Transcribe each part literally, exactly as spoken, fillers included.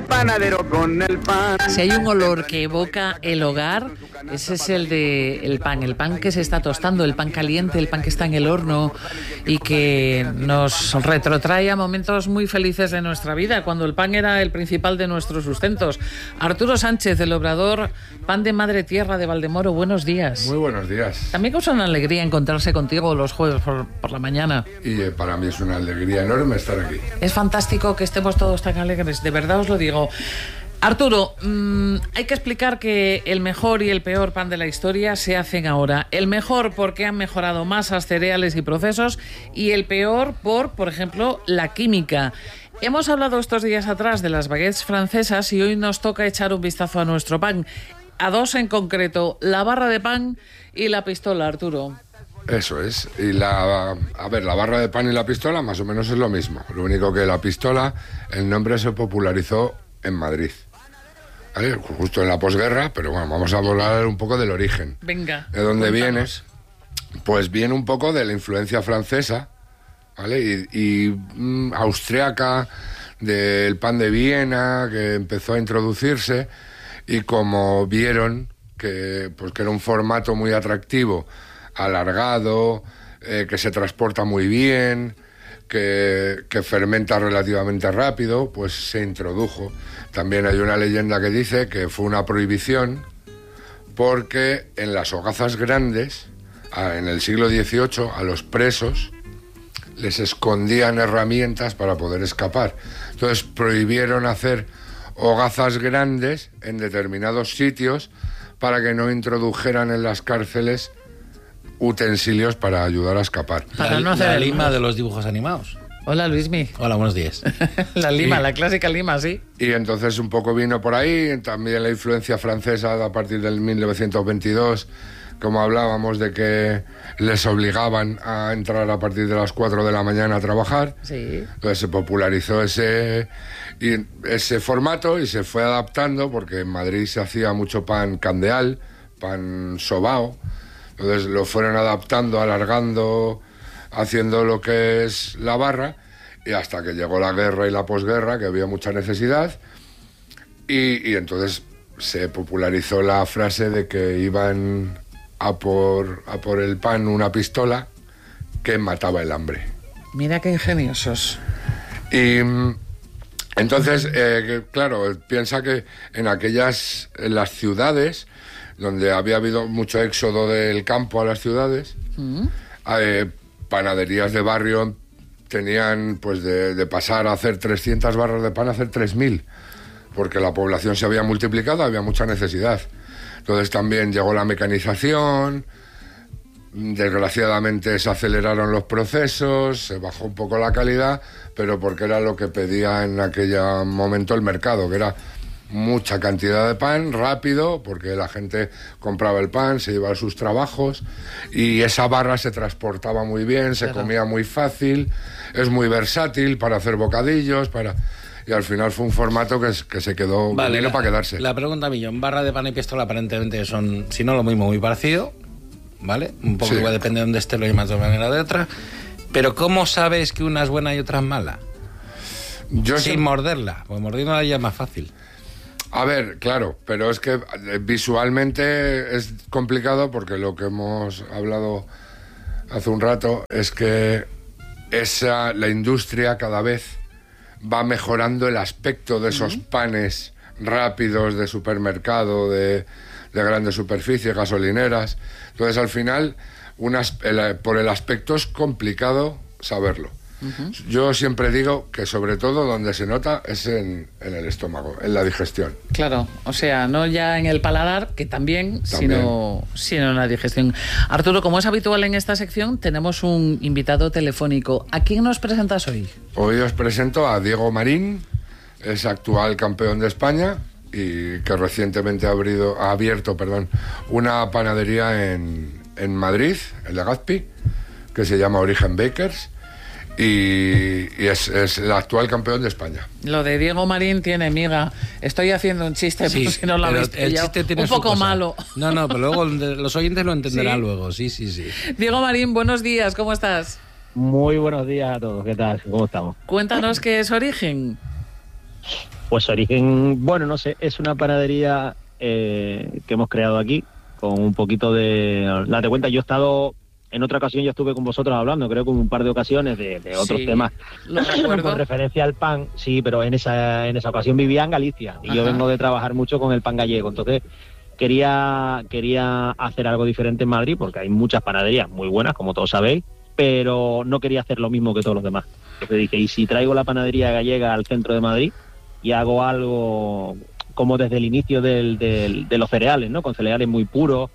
panadero con el pan. Si hay un olor que evoca el hogar, ese es el de el pan, el pan que se está tostando, el pan caliente, el pan que está en el horno y que nos retrotrae a momentos muy felices de nuestra vida, cuando el pan era el principal de nuestros sustentos. Arturo Sánchez, del Obrador Pan de Madre Tierra de Valdemoro, buenos días. Muy buenos días. También causa una alegría encontrarse contigo los jueves por, por la mañana. Y eh, para mí es una alegría enorme estar aquí. Es fantástico que estemos todos tan alegres, de verdad os lo digo. Arturo, mmm, hay que explicar que el mejor y el peor pan de la historia se hacen ahora. El mejor porque han mejorado masas, cereales y procesos, y el peor por, por ejemplo, la química. Hemos hablado estos días atrás de las baguettes francesas y hoy nos toca echar un vistazo a nuestro pan. A dos en concreto, la barra de pan y la pistola, Arturo. Eso es. Y la, a ver, la barra de pan y la pistola más o menos es lo mismo. Lo único que la pistola, el nombre se popularizó en Madrid. ¿Vale? Justo en la posguerra, pero bueno, vamos a hablar un poco del origen. Venga. ¿De dónde viene? Cuéntanos. Pues viene un poco de la influencia francesa, ¿vale? Y, y mm, austriaca, del pan de Viena, que empezó a introducirse, y como vieron que, pues, que era un formato muy atractivo, alargado, eh, que se transporta muy bien, que, que fermenta relativamente rápido, pues se introdujo. También hay una leyenda que dice que fue una prohibición porque en las hogazas grandes, en el siglo dieciocho, a los presos les escondían herramientas para poder escapar. Entonces prohibieron hacer hogazas grandes en determinados sitios para que no introdujeran en las cárceles utensilios para ayudar a escapar. Para la, no hacer la el lima mal. de los dibujos animados. Hola, Luismi. Hola, buenos días. La lima, Y- la clásica lima, sí. Y entonces un poco vino por ahí, también la influencia francesa a partir del mil novecientos veintidós, como hablábamos de que les obligaban a entrar a partir de las cuatro de la mañana a trabajar. Sí. Entonces se popularizó ese, y ese formato y se fue adaptando porque en Madrid se hacía mucho pan candeal, pan sobao. Entonces lo fueron adaptando, alargando, haciendo lo que es la barra, y hasta que llegó la guerra y la posguerra, que había mucha necesidad, y, y entonces se popularizó la frase de que iban a por, a por el pan una pistola que mataba el hambre. Mira qué ingeniosos. Y mm, entonces, eh, que, claro, piensa que en aquellas, en las ciudades, donde había habido mucho éxodo del campo a las ciudades, Mm. eh, panaderías de barrio tenían pues de, de pasar a hacer trescientas barras de pan a hacer tres mil, porque la población se había multiplicado, había mucha necesidad. Entonces también llegó la mecanización, desgraciadamente se aceleraron los procesos, se bajó un poco la calidad, pero porque era lo que pedía en aquel momento el mercado, que era mucha cantidad de pan, rápido, porque la gente compraba el pan, se iba a sus trabajos, y esa barra se transportaba muy bien, se Claro. comía muy fácil, es muy versátil para hacer bocadillos, para... y al final fue un formato que, que se quedó, vino la, para quedarse. La pregunta millón, barra de pan y pistola aparentemente son, si no lo mismo, muy parecido, ¿vale? Un poco Sí. igual, depende de dónde esté, lo llamas de una manera o de otra. Pero ¿cómo sabes que una es buena y otra es mala? Yo Sin sé- morderla, porque mordiéndola ya es más fácil. A ver, claro, pero es que eh, visualmente es complicado porque lo que hemos hablado hace un rato es que esa, la industria cada vez va mejorando el aspecto de esos panes rápidos de supermercado, de, de grandes superficies, gasolineras. Entonces, al final, unas, el- por el aspecto es complicado saberlo. Yo siempre digo que sobre todo donde se nota es en, en el estómago, en la digestión. Claro, o sea, no ya en el paladar, que también, También. Sino, sino en la digestión. Arturo, como es habitual en esta sección, tenemos un invitado telefónico. ¿A quién nos presentas hoy? Hoy os presento a Diego Marín, es actual campeón de España y que recientemente ha, abrido, ha abierto perdón, una panadería en, en Madrid, en Legazpi, que se llama Origen Bakers, y, y es, es el actual campeón de España. Lo de Diego Marín tiene miga. Estoy haciendo un chiste, Sí, por si no lo pero habéis el pillado. chiste tiene Un su poco cosa. malo. No, no, pero luego los oyentes lo entenderán ¿Sí? luego, sí, sí, sí. Diego Marín, buenos días, ¿cómo estás? Muy buenos días a todos, ¿qué tal? ¿Cómo estamos? Cuéntanos qué es Origen. Pues Origen, bueno, no sé, es una panadería eh, que hemos creado aquí, con un poquito de... Date cuenta, yo he estado... En otra ocasión yo estuve con vosotros hablando, creo que un par de ocasiones de, de otros Sí, temas lo recuerdo. con referencia al pan, sí, pero en esa en esa ocasión vivía en Galicia y Ajá. yo vengo de trabajar mucho con el pan gallego, entonces quería quería hacer algo diferente en Madrid porque hay muchas panaderías muy buenas, como todos sabéis, pero no quería hacer lo mismo que todos los demás. Entonces dije, ¿y si traigo la panadería gallega al centro de Madrid y hago algo como desde el inicio del, del, de los cereales, ¿no? Con cereales muy puros,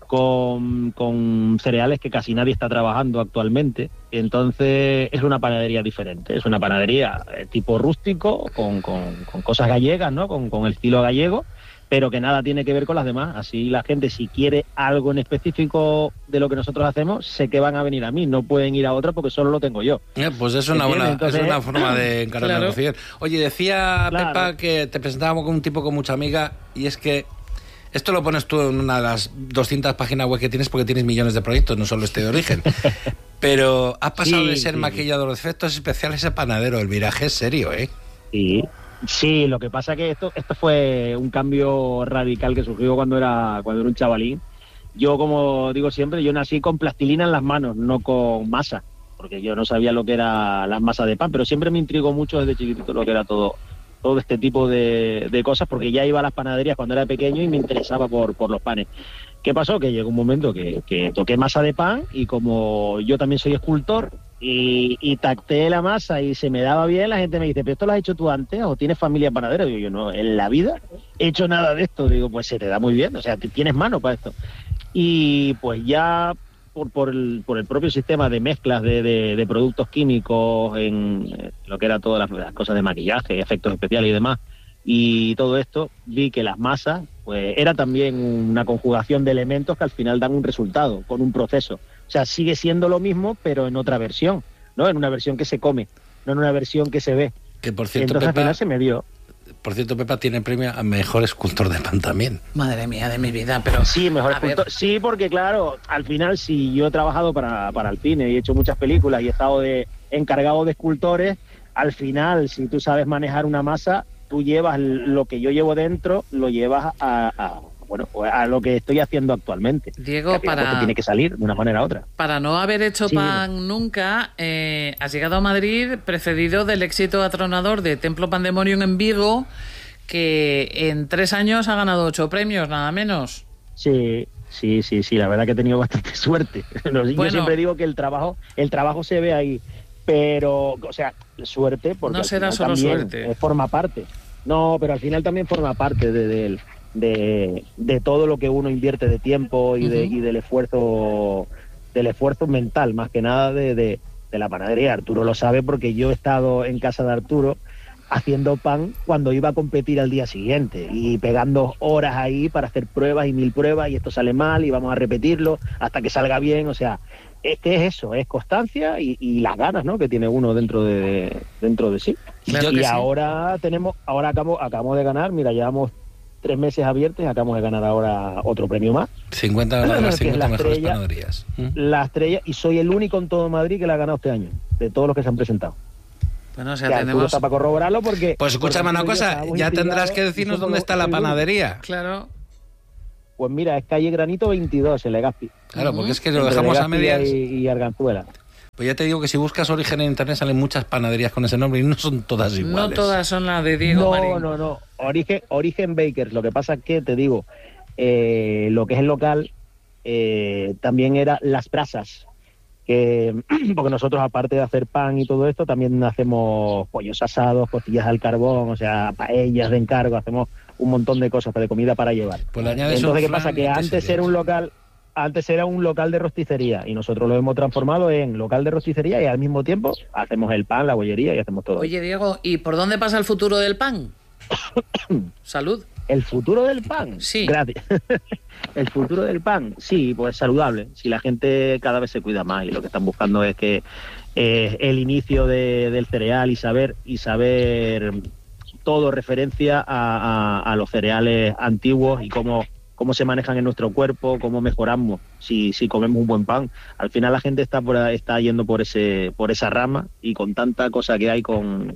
Con, con cereales que casi nadie está trabajando actualmente. Entonces es una panadería diferente, es una panadería eh, tipo rústico, con, con, con cosas gallegas, ¿no? Con, con el estilo gallego, pero que nada tiene que ver con las demás. Así la gente, si quiere algo en específico de lo que nosotros hacemos, sé que van a venir a mí, no pueden ir a otra porque solo lo tengo yo. Eh, pues es una buena, Entonces, es una forma de encarar claro. la negociación. Oye, decía Claro. Pepa que te presentábamos como un tipo con mucha amiga, y es que esto lo pones tú en una de las doscientas páginas web que tienes porque tienes millones de proyectos, no solo este de Origen. Pero has pasado Sí, de ser sí. maquillador de efectos especiales a panadero. El viraje es serio, ¿eh? Sí, sí, lo que pasa que esto esto fue un cambio radical que surgió cuando era cuando era un chavalín. Yo, como digo siempre, yo nací con plastilina en las manos, no con masa, porque yo no sabía lo que era las masas de pan, pero siempre me intrigó mucho desde chiquitito lo que era todo todo este tipo de, de cosas, porque ya iba a las panaderías cuando era pequeño y me interesaba por, por los panes. ¿Qué pasó? Que llegó un momento que, que toqué masa de pan y como yo también soy escultor y, y tacté la masa y se me daba bien, la gente me dice, ¿pero esto lo has hecho tú antes o tienes familia panadera? Digo yo, no, en la vida he hecho nada de esto. Digo, pues se te da muy bien, o sea, tienes mano para esto. Y pues ya por, por, el, por el propio sistema de mezclas de, de, de productos químicos en eh, lo que era todas las, las cosas de maquillaje, efectos especiales y demás, y todo esto, vi que las masas pues era también una conjugación de elementos que al final dan un resultado, con un proceso. O sea, sigue siendo lo mismo, pero en otra versión, ¿no? En una versión que se come, no en una versión que se ve. Que por cierto, Entonces al Pepa, final se me dio. por cierto, Pepa tiene premio a mejor escultor de pan también. Madre mía de mi vida, pero... Sí, mejor a ver, escultor. Sí, porque claro, al final si yo he trabajado para, para el cine y he hecho muchas películas y he estado de encargado de escultores, al final si tú sabes manejar una masa, tú llevas lo que yo llevo dentro, lo llevas a, a bueno, a lo que estoy haciendo actualmente. Diego, Que al final, para- pues, te tiene que salir de una manera u otra. Para no haber hecho Sí, pan nunca, eh, has llegado a Madrid precedido del éxito atronador de Templo Pandemonium en Vigo, que en tres años ha ganado ocho premios, nada menos. Sí, sí, sí, sí, la verdad que he tenido bastante suerte. No, Yo Bueno. siempre digo que el trabajo, el trabajo se ve ahí, pero, o sea, suerte, porque No al será final solo también, suerte. eh, forma parte. No, pero al final también forma parte de, de, de, de todo lo que uno invierte de tiempo y, de, Ujú. y del esfuerzo, del esfuerzo mental, más que nada de, de, de la panadería. Arturo lo sabe porque yo he estado en casa de Arturo haciendo pan cuando iba a competir al día siguiente y pegando horas ahí para hacer pruebas y mil pruebas y esto sale mal y vamos a repetirlo hasta que salga bien. O sea, es que es eso, es constancia y, y las ganas, ¿no?, que tiene uno dentro de dentro de sí. Claro y que sí. ahora tenemos, ahora acabamos, acabamos de ganar, mira, llevamos tres meses abiertos y acabamos de ganar ahora otro premio más. cincuenta de las Que es cincuenta la mejores estrella. panaderías. ¿Mm? La estrella, y soy el único en todo Madrid que la ha ganado este año, de todos los que se han presentado. Bueno, o Que sea, Arturo tenemos... está para corroborarlo porque... Pues escúchame porque una Arturo y yo cosa, estábamos ya tendrás intrigados que y decirnos somos dónde está la el único. panadería. Claro. Pues mira, es calle Granito veintidós, en Legazpi. Claro, porque es que lo Entre dejamos a Legazpi medias. Y, y Arganzuela. Pues ya te digo que si buscas Origen en internet salen muchas panaderías con ese nombre y no son todas iguales. No todas son las de Diego No, Marín. no, no. Origen, Origen Bakers. Lo que pasa es que, te digo, eh, lo que es el local eh, también era Las Brasas. Que, porque nosotros, aparte de hacer pan y todo esto, también hacemos pollos asados, costillas al carbón, o sea, paellas de encargo, hacemos un montón de cosas de comida para llevar. Pues le añades Entonces, un ¿qué flan pasa? y Que te antes sirves. era un local... Antes era un local de rosticería y nosotros lo hemos transformado en local de rosticería y al mismo tiempo hacemos el pan, la bollería y hacemos todo. Oye, Diego, ¿y por dónde pasa el futuro del pan? Salud. ¿El futuro del pan? Sí. Gracias. El futuro del pan, sí, pues saludable. Si la gente cada vez se cuida más y lo que están buscando es que eh, el inicio de, del cereal y saber y saber todo referencia a, a, a los cereales antiguos y cómo cómo se manejan en nuestro cuerpo, cómo mejoramos si, si comemos un buen pan. Al final la gente está por, está yendo por ese por esa rama y con tanta cosa que hay con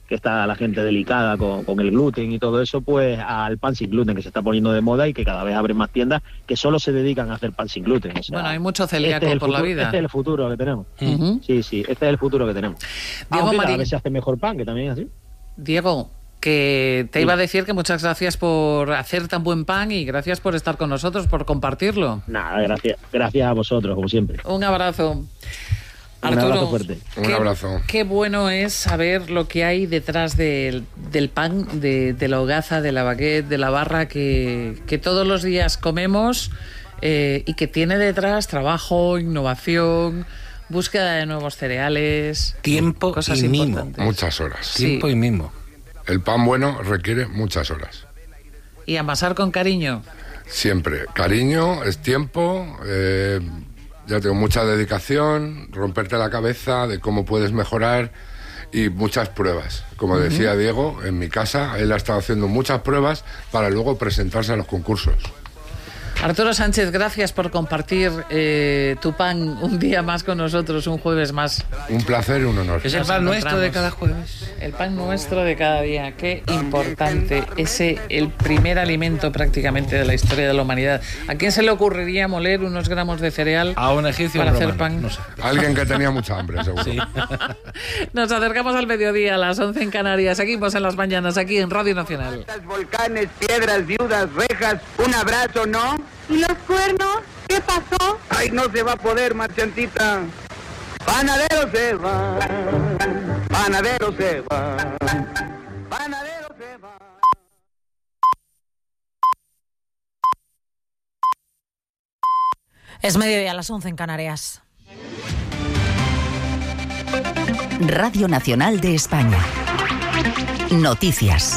que está la gente delicada con, con el gluten y todo eso, pues al pan sin gluten, que se está poniendo de moda y que cada vez abren más tiendas que solo se dedican a hacer pan sin gluten. O sea, bueno, hay mucho celíaco este por futuro, la vida. Este es el futuro que tenemos. Uh-huh. Sí, sí, este es el futuro que tenemos. Diego Aunque Marín, cada vez se hace mejor pan, que también es así. Diego, que te iba a decir que muchas gracias por hacer tan buen pan y gracias por estar con nosotros, por compartirlo. Nada, gracias, gracias a vosotros, como siempre. Un abrazo. Arturo, un abrazo fuerte. Un qué, abrazo. Qué bueno es saber lo que hay detrás del, del pan, de, de la hogaza, de la baguette, de la barra que, que todos los días comemos eh, y que tiene detrás trabajo, innovación, búsqueda de nuevos cereales, tiempo cosas y mimo. importantes. Muchas horas. Sí. Tiempo y mimo. El pan bueno requiere muchas horas. Y amasar con cariño. Siempre. Cariño, es tiempo, eh, ya tengo mucha dedicación, romperte la cabeza de cómo puedes mejorar y muchas pruebas. Como uh-huh. decía Diego, en mi casa él ha estado haciendo muchas pruebas para luego presentarse a los concursos. Arturo Sánchez, gracias por compartir eh, tu pan un día más con nosotros, un jueves más. Un placer y un honor. Es el pan nuestro de cada jueves. El pan nuestro de cada día. Qué importante. Ese, el primer alimento prácticamente de la historia de la humanidad. ¿A quién se le ocurriría moler unos gramos de cereal a un egipcio para romano, hacer pan? No sé. Alguien que tenía mucha hambre, seguro. Sí. Nos acercamos al mediodía, a las once en Canarias. Seguimos en las mañanas, aquí en Radio Nacional. Volcanes, piedras, viudas, rejas, un abrazo, ¿no? ¿Y los cuernos? ¿Qué pasó? Ay, no se va a poder, marchantita. Panadero se va, panadero se va, panadero se va. Es mediodía, a las once en Canarias. Radio Nacional de España. Noticias.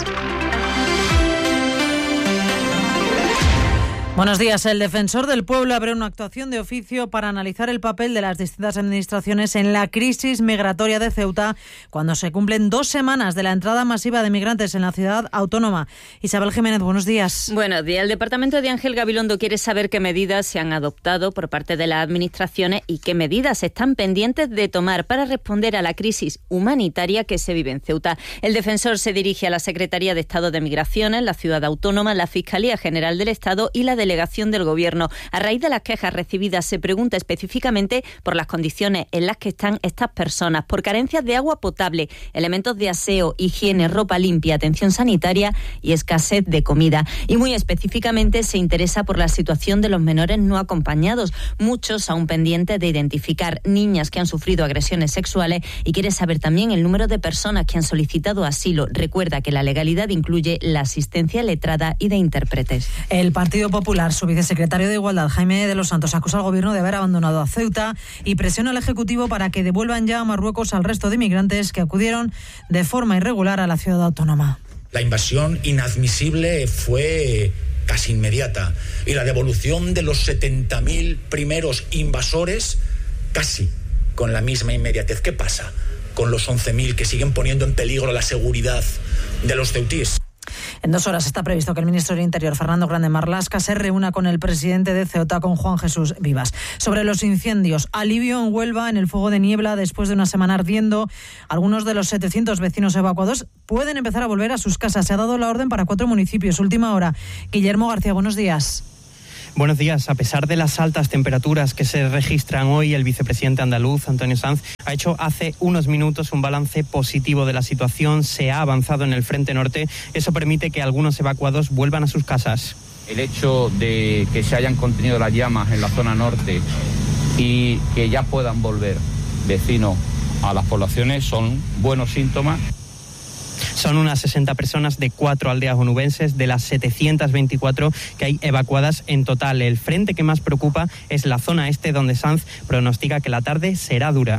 Buenos días. El defensor del pueblo abre una actuación de oficio para analizar el papel de las distintas administraciones en la crisis migratoria de Ceuta cuando se cumplen dos semanas de la entrada masiva de migrantes en la ciudad autónoma. Isabel Jiménez, buenos días. Buenos días. El departamento de Ángel Gabilondo quiere saber qué medidas se han adoptado por parte de las administraciones y qué medidas están pendientes de tomar para responder a la crisis humanitaria que se vive en Ceuta. El defensor se dirige a la Secretaría de Estado de Migraciones, la ciudad autónoma, la Fiscalía General del Estado y la Delegación del Gobierno. A raíz de las quejas recibidas se pregunta específicamente por las condiciones en las que están estas personas, por carencias de agua potable, elementos de aseo, higiene, ropa limpia, atención sanitaria y escasez de comida. Y muy específicamente se interesa por la situación de los menores no acompañados, muchos aún pendientes de identificar, niñas que han sufrido agresiones sexuales, y quiere saber también el número de personas que han solicitado asilo. Recuerda que la legalidad incluye la asistencia letrada y de intérpretes. El Partido Popular, su vicesecretario de Igualdad, Jaime de los Santos, acusa al Gobierno de haber abandonado a Ceuta y presiona al Ejecutivo para que devuelvan ya a Marruecos al resto de inmigrantes que acudieron de forma irregular a la ciudad autónoma. La invasión inadmisible fue casi inmediata y la devolución de los setenta mil primeros invasores casi con la misma inmediatez. ¿Qué pasa con los once mil que siguen poniendo en peligro la seguridad de los ceutíes? En dos horas está previsto que el ministro del Interior, Fernando Grande Marlaska, se reúna con el presidente de Ceuta, con Juan Jesús Vivas. Sobre los incendios, alivio en Huelva en el fuego de niebla después de una semana ardiendo. Algunos de los setecientos vecinos evacuados pueden empezar a volver a sus casas. Se ha dado la orden para cuatro municipios. Última hora. Guillermo García, buenos días. Buenos días. A pesar de las altas temperaturas que se registran hoy, el vicepresidente andaluz, Antonio Sanz, ha hecho hace unos minutos un balance positivo de la situación. Se ha avanzado en el frente norte. Eso permite que algunos evacuados vuelvan a sus casas. El hecho de que se hayan contenido las llamas en la zona norte y que ya puedan volver vecinos a las poblaciones son buenos síntomas. Son unas sesenta personas de cuatro aldeas onubenses de las setecientas veinticuatro que hay evacuadas en total. El frente que más preocupa es la zona este, donde Sanz pronostica que la tarde será dura.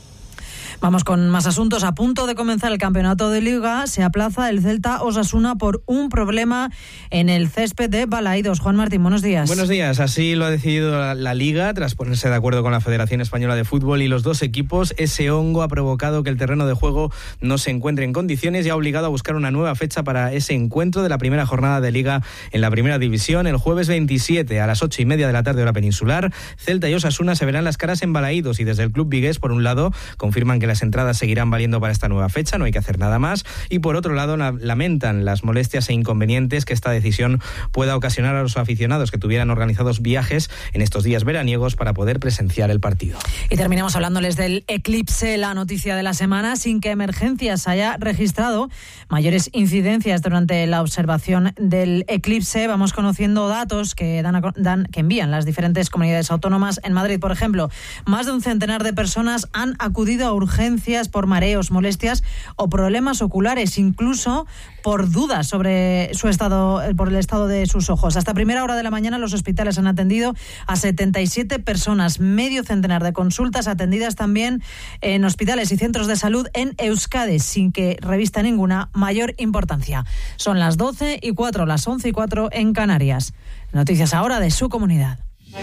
Vamos con más asuntos. A punto de comenzar el campeonato de Liga, se aplaza el Celta Osasuna por un problema en el césped de Balaídos. Juan Martín, buenos días. Buenos días. Así lo ha decidido la, la Liga, tras ponerse de acuerdo con la Federación Española de Fútbol y los dos equipos. Ese hongo ha provocado que el terreno de juego no se encuentre en condiciones y ha obligado a buscar una nueva fecha para ese encuentro de la primera jornada de Liga en la Primera División. El jueves veintisiete a las ocho y media de la tarde hora peninsular, Celta y Osasuna se verán las caras en Balaídos, y desde el club vigués, por un lado, confirman que que las entradas seguirán valiendo para esta nueva fecha, no hay que hacer nada más. Y por otro lado, lamentan las molestias e inconvenientes que esta decisión pueda ocasionar a los aficionados que tuvieran organizados viajes en estos días veraniegos para poder presenciar el partido. Y terminamos hablándoles del eclipse, la noticia de la semana, sin que Emergencias haya registrado mayores incidencias durante la observación del eclipse. Vamos conociendo datos que dan, a, dan que envían las diferentes comunidades autónomas. En Madrid, por ejemplo, más de un centenar de personas han acudido a urgencias por mareos, molestias o problemas oculares, incluso por dudas sobre su estado, por el estado de sus ojos. Hasta primera hora de la mañana los hospitales han atendido a setenta y siete personas, medio centenar de consultas atendidas también en hospitales y centros de salud en Euskadi, sin que revista ninguna mayor importancia. Son las doce y cuatro, las once y cuatro en Canarias. Noticias ahora de su comunidad.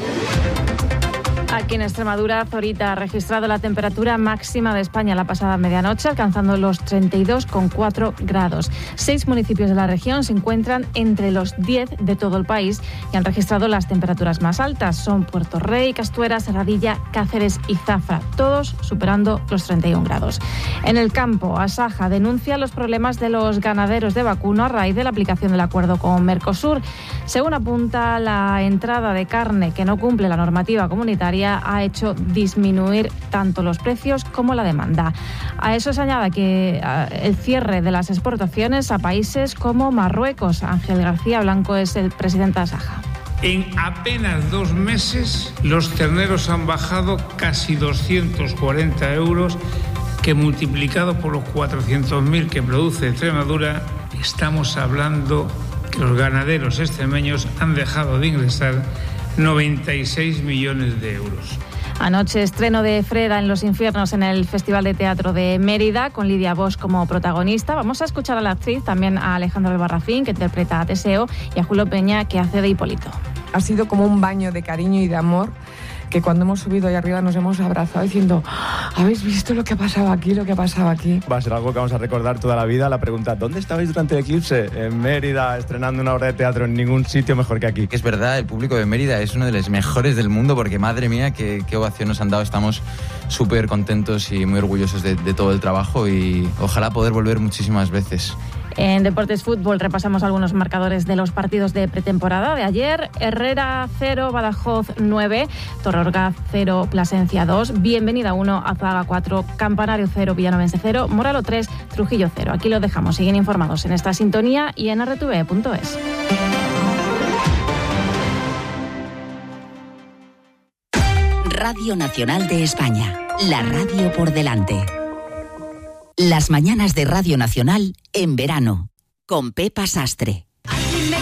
Aquí en Extremadura, Zorita ha registrado la temperatura máxima de España la pasada medianoche, alcanzando los treinta y dos coma cuatro grados. Seis municipios de la región se encuentran entre los diez de todo el país y han registrado las temperaturas más altas. Son Puerto Rey, Castuera, Serradilla, Cáceres y Zafra, todos superando los treinta y un grados. En el campo, Asaja denuncia los problemas de los ganaderos de vacuno a raíz de la aplicación del acuerdo con Mercosur. Según apunta, la entrada de carne que no cumple la normativa comunitaria ha hecho disminuir tanto los precios como la demanda. A eso se añade que el cierre de las exportaciones a países como Marruecos. Ángel García Blanco es el presidente de Asaja. En apenas dos meses los terneros han bajado casi doscientos cuarenta euros, que multiplicado por los cuatrocientos mil que produce Extremadura, estamos hablando que los ganaderos extremeños han dejado de ingresar noventa y seis millones de euros. Anoche estreno de Freda en los infiernos en el Festival de Teatro de Mérida, con Lidia Bosch como protagonista. Vamos a escuchar a la actriz, también a Alejandro Albarracín, que interpreta a Teseo, y a Julio Peña, que hace de Hipólito. Ha sido como un baño de cariño y de amor, que cuando hemos subido ahí arriba nos hemos abrazado diciendo: ¿habéis visto lo que ha pasado aquí, lo que ha pasado aquí? Va a ser algo que vamos a recordar toda la vida. La pregunta: ¿dónde estabais durante el eclipse? En Mérida, estrenando una obra de teatro, en ningún sitio mejor que aquí. Es verdad, el público de Mérida es uno de los mejores del mundo, porque madre mía, qué, qué ovación nos han dado. Estamos súper contentos y muy orgullosos de, de todo el trabajo, y ojalá poder volver muchísimas veces. En Deportes Fútbol repasamos algunos marcadores de los partidos de pretemporada de ayer. Herrera cero, Badajoz nueve, Torreorgaz cero, Plasencia dos, Bienvenida uno, Azaga cuatro, Campanario cero, Villanovense cero, Moralo tres, Trujillo cero. Aquí los dejamos, siguen informados en esta sintonía y en erre te ve punto es. Radio Nacional de España, la radio por delante. Las mañanas de Radio Nacional en verano, con Pepa Sastre.